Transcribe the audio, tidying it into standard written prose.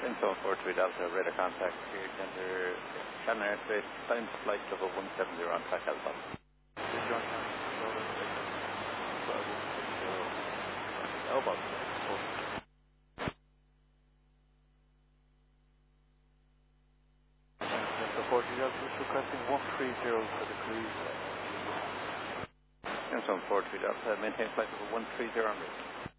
Info 43 Delta, radar contact here, tender, Shannon airspace, time flight level 170 on track Alpha. Elbow. Info 40 Delta, requesting 130 for the cruise. Info 43 Delta, maintain flight level 130 on route.